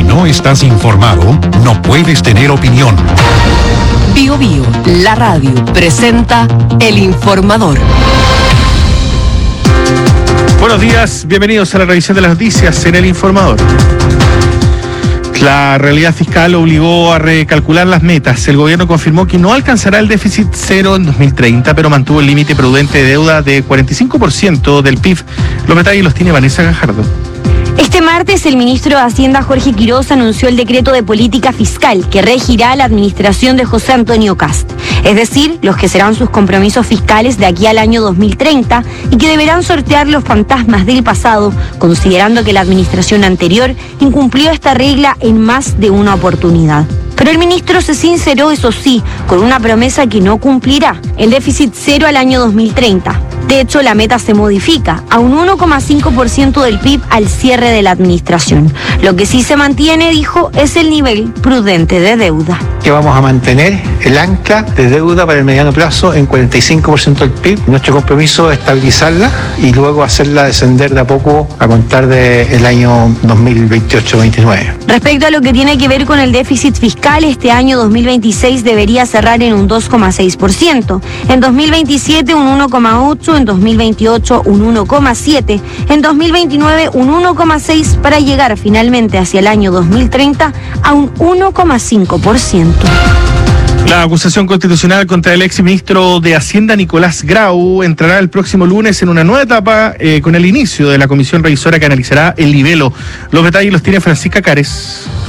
no estás informado, no puedes tener opinión. Bio Bio, la radio, presenta El Informador. Buenos días, bienvenidos a la revisión de las noticias en El Informador. La realidad fiscal obligó a recalcular las metas. El gobierno confirmó que no alcanzará el déficit cero en 2030, pero mantuvo el límite prudente de deuda de 45% del PIB. Los detalles los tiene Vanessa Gajardo. Este martes, el ministro de Hacienda, Jorge Quiroz, anunció el decreto de política fiscal que regirá la administración de José Antonio Kast, es decir, los que serán sus compromisos fiscales de aquí al año 2030 y que deberán sortear los fantasmas del pasado, considerando que la administración anterior incumplió esta regla en más de una oportunidad. Pero el ministro se sinceró, eso sí, con una promesa que no cumplirá: el déficit cero al año 2030. De hecho, la meta se modifica a un 1,5% del PIB al cierre de la administración. Lo que sí se mantiene, dijo, es el nivel prudente de deuda. Que vamos a mantener el ancla de deuda para el mediano plazo en 45% del PIB. Nuestro compromiso es estabilizarla y luego hacerla descender de a poco a contar del año 2028-29. Respecto a lo que tiene que ver con el déficit fiscal, este año 2026 debería cerrar en un 2,6%, en 2027 un 1,8%, en 2028 un 1,7%, en 2029 un 1,6% para llegar finalmente hacia el año 2030 a un 1,5%. La acusación constitucional contra el exministro de Hacienda, Nicolás Grau, entrará el próximo lunes en una nueva etapa con el inicio de la comisión revisora que analizará el libelo. Los detalles los tiene Francisca Cares.